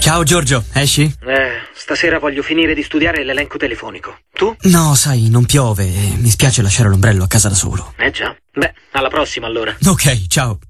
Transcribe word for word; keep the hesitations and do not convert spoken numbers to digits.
Ciao Giorgio, esci? Eh, stasera voglio finire di studiare l'elenco telefonico. Tu? No, sai, non piove e mi spiace lasciare l'ombrello a casa da solo. Eh già. Beh, alla prossima allora. Ok, ciao.